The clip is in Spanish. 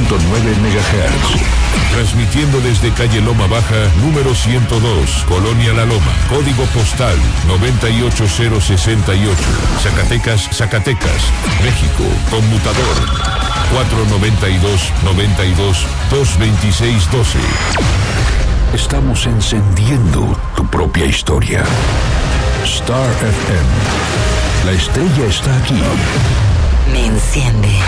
MHz. Transmitiendo desde calle Loma Baja, número 102, Colonia La Loma, código postal 98068, Zacatecas, México, conmutador 492-92-226-12. Estamos encendiendo tu propia historia. Star FM. La estrella está aquí. Me enciende.